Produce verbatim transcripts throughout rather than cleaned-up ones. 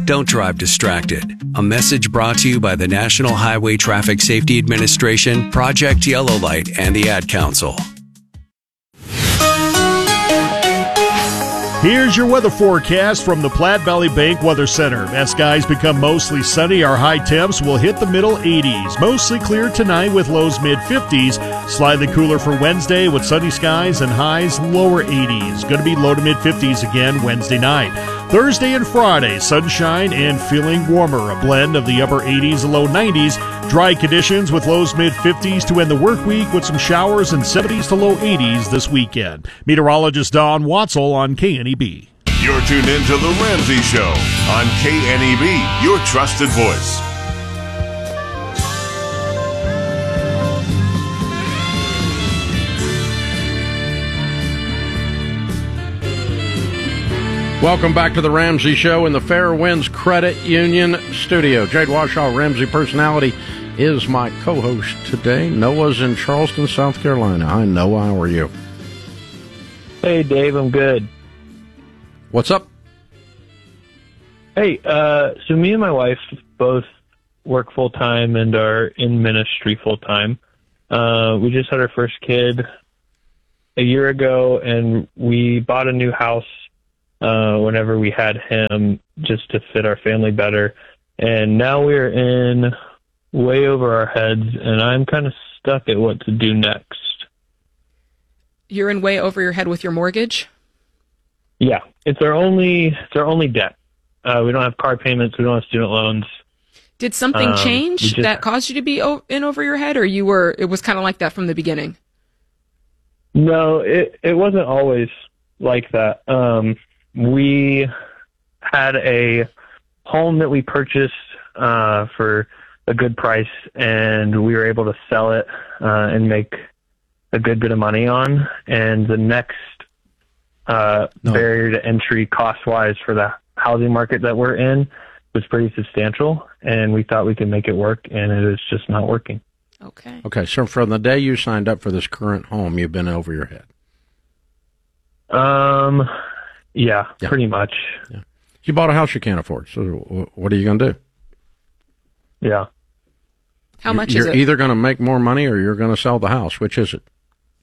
Don't drive distracted. A message brought to you by the National Highway Traffic Safety Administration, Project Yellow Light, and the Ad Council. Here's your weather forecast from the Platte Valley Bank Weather Center. As skies become mostly sunny, our high temps will hit the middle eighties. Mostly clear tonight with lows mid-fifties. Slightly cooler for Wednesday with sunny skies and highs lower eighties. Going to be low to mid-fifties again Wednesday night. Thursday and Friday, sunshine and feeling warmer. A blend of the upper eighties and low nineties. Dry conditions with lows mid-fifties to end the work week with some showers and seventies to low eighties this weekend. Meteorologist Don Watzel on K N E B. You're tuned in to The Ramsey Show on K N E B, your trusted voice. Welcome back to The Ramsey Show in the Fairwinds Credit Union studio. Jade Washaw, Ramsey Personality, is my co-host today. Noah's in Charleston, South Carolina. Hi, Noah. How are you? Hey, Dave. I'm good. What's up? Hey, uh, so me and my wife both work full-time and are in ministry full-time. Uh, we just had our first kid a year ago, and we bought a new house uh, whenever we had him just to fit our family better. And now we're in way over our heads, and I'm kind of stuck at what to do next. You're in way over your head with your mortgage? Yeah, it's our only it's our only debt. Uh, we don't have car payments. We don't have student loans. Did something um, change just, that caused you to be o- in over your head, or you were? It was kind of like that from the beginning. No, it it wasn't always like that. Um, we had a home that we purchased uh, for a good price, and we were able to sell it uh, and make a good bit of money on. And the next uh, no. barrier to entry cost-wise for the housing market that we're in was pretty substantial, and we thought we could make it work, and it is just not working. Okay. Okay, so from the day you signed up for this current home, you've been over your head. Um, yeah, yeah. pretty much. Yeah. You bought a house you can't afford, so what are you going to do? Yeah. How much you're is it? You're either going to make more money or you're going to sell the house. Which is it?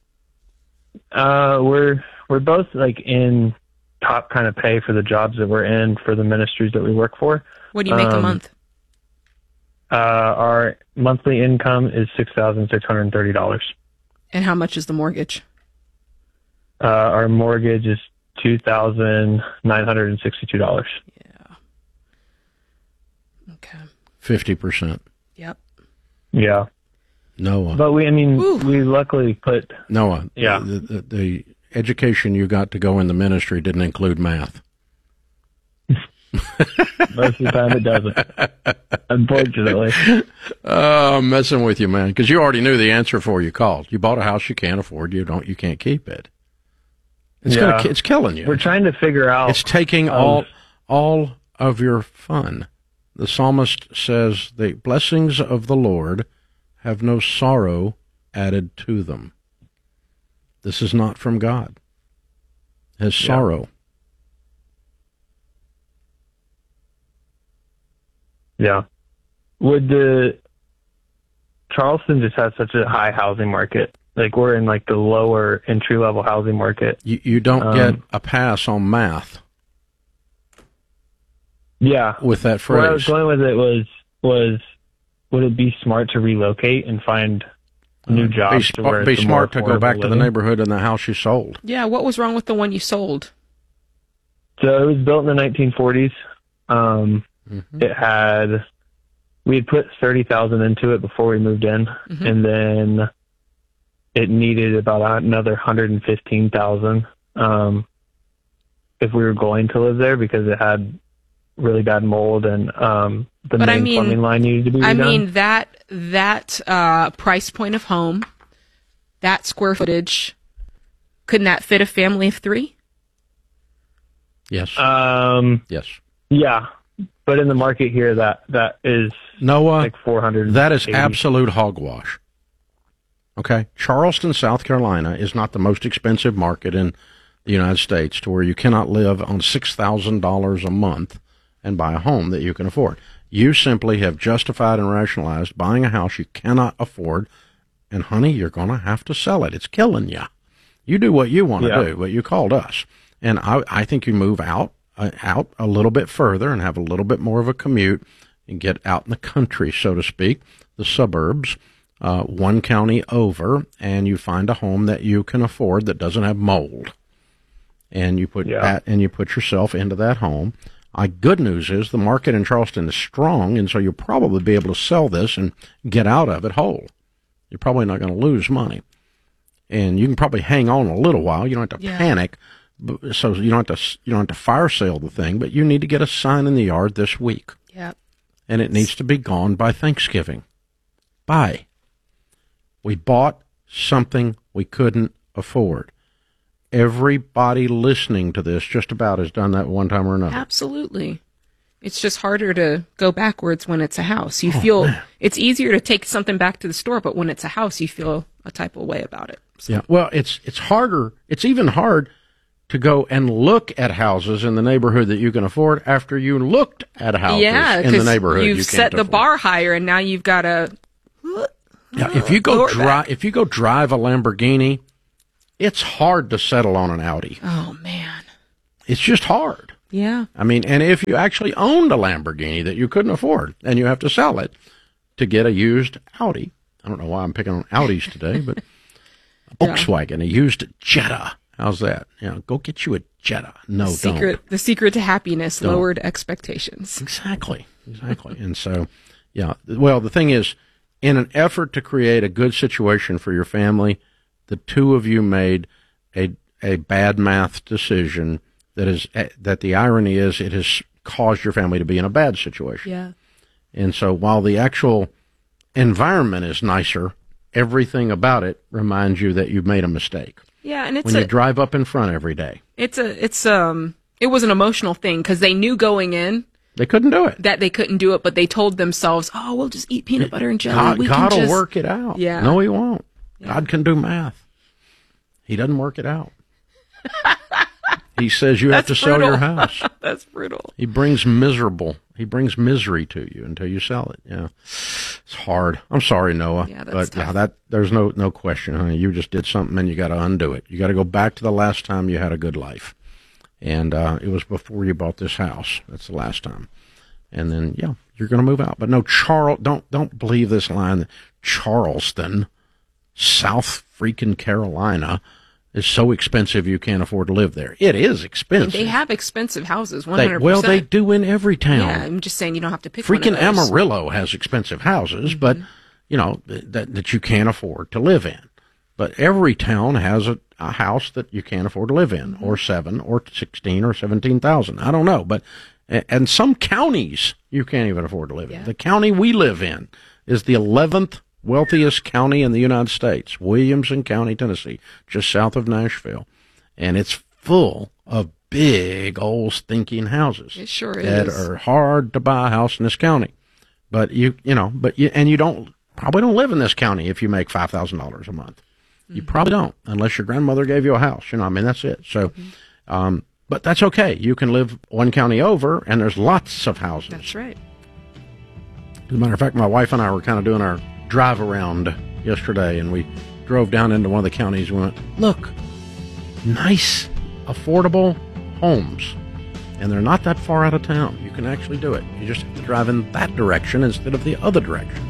Uh, we're we're both like in top kind of pay for the jobs that we're in for the ministries that we work for. What do you make um, a month? Uh, our monthly income is six thousand six hundred and thirty dollars. And how much is the mortgage? Uh, our mortgage is two thousand nine hundred and sixty-two dollars. Yeah. Okay. Fifty percent. Yep. Yeah. Noah. But we, I mean, Ooh. we luckily put. Noah. Yeah. The, the, the education you got to go in the ministry didn't include math. Most of the time it doesn't, unfortunately. Oh, I'm messing with you, man, because you already knew the answer before you called. You bought a house you can't afford. You don't. You can't keep it. It's yeah. gonna, it's killing you. We're trying to figure out. It's taking um, all all of your fun. The psalmist says, "The blessings of the Lord have no sorrow added to them." This is not from God. It has yeah. sorrow. Yeah. Would the Charleston just has such a high housing market? Like we're in like the lower entry level housing market. You you don't um, get a pass on math. Yeah. With that phrase. Where I was going with it was was would it be smart to relocate and find new jobs? Be, to where be it's a smart more to go back affordable to the living? neighborhood and the house you sold. Yeah, what was wrong with the one you sold? So it was built in the nineteen forties. Um, mm-hmm. It had we had put thirty thousand into it before we moved in, mm-hmm. and then it needed about another one hundred fifteen thousand um, if we were going to live there because it had really bad mold and um, the but main I mean, plumbing line needed to be redone. I mean that that uh, price point of home, that square footage, couldn't that fit a family of three? Yes. Um, yes. Yeah, but in the market here, that that is Noah, like four hundred. That is absolute hogwash. Okay, Charleston, South Carolina, is not the most expensive market in the United States, to where you cannot live on six thousand dollars a month and buy a home that you can afford. You simply have justified and rationalized buying a house you cannot afford, and, honey, you're going to have to sell it. It's killing you. You do what you want to Yeah. do, but you called us. And I, I think you move out, uh, out a little bit further and have a little bit more of a commute and get out in the country, so to speak, the suburbs, uh, one county over, and you find a home that you can afford that doesn't have mold. And you put Yeah. that, and you put yourself into that home. Uh, good news is the market in Charleston is strong, and so you'll probably be able to sell this and get out of it whole. You're probably not going to lose money. And you can probably hang on a little while. You don't have to Yeah. panic. But, so you don't have to you don't have to fire sale the thing, but you need to get a sign in the yard this week. Yep. And it needs to be gone by Thanksgiving. Bye. We bought something we couldn't afford. Everybody listening to this just about has done that one time or another. Absolutely. It's just harder to go backwards when it's a house. You Oh, feel man. it's easier to take something back to the store, but when it's a house, you feel a type of way about it. So, Yeah. Well, it's it's harder. It's even hard to go and look at houses in the neighborhood that you can afford after you looked at houses yeah, in the because neighborhood you've you set can't the afford. bar higher, and now you've got to. Yeah, if you go Lower drive, back. if you go drive a Lamborghini, it's hard to settle on an Audi. Oh man. It's just hard. Yeah. I mean, and if you actually owned a Lamborghini that you couldn't afford, and you have to sell it to get a used Audi. I don't know why I'm picking on Audis today, but a Volkswagen, a used Jetta. How's that? You know, go get you a Jetta. No, Secret. don't. The secret to happiness: Don't. lowered expectations. Exactly, exactly. And so, yeah. Well, the thing is, in an effort to create a good situation for your family, the two of you made a a bad math decision. That is that the irony is it has caused your family to be in a bad situation. Yeah. And so while the actual environment is nicer, everything about it reminds you that you've made a mistake. Yeah, and it's When a you drive up in front every day, it's a it's um it was an emotional thing because they knew going in they couldn't do it. that they couldn't do it, but they told themselves, "Oh, we'll just eat peanut butter and jelly. God, we God can will just work it out. Yeah. No, he won't. Yeah. God can do math. He doesn't work it out. He says you have to That's sell your brutal. house. That's brutal. He brings miserable. He brings misery to you until you sell it. Yeah, it's hard. I'm sorry, Noah, Yeah, that's but tough. yeah, that there's no no question, honey. You just did something, and you got to undo it. You got to go back to the last time you had a good life, and uh, it was before you bought this house. That's the last time, and then yeah, you're going to move out. But no, Charles, don't don't believe this line that Charleston, South freaking Carolina, is so expensive you can't afford to live there. It is expensive. They have expensive houses, one They- hundred percent. well, they do in every town. Yeah, I'm just saying you don't have to pick Freaking one of those. Amarillo has expensive houses, but you know that that you can't afford to live in. But every town has a, a house that you can't afford to live in, or seven, or sixteen, or seventeen thousand. I don't know, but and some counties you can't even afford to live in. Yeah. The county we live in is the eleventh wealthiest county in the United States, Williamson County, Tennessee, just south of Nashville, and it's full of big old stinking houses. It sure that is. are hard to buy a house in this county. But you, you know, but you, and you don't probably don't live in this county if you make five thousand dollars a month. You probably don't, unless your grandmother gave you a house. You know, I mean, that's it. So, um, but that's okay. You can live one county over, and there's lots of houses. That's right. As a matter of fact, my wife and I were kind of doing our drive around yesterday, and we drove down into one of the counties and went, look, nice, affordable homes. And they're not that far out of town. You can actually do it. You just have to drive in that direction instead of the other direction.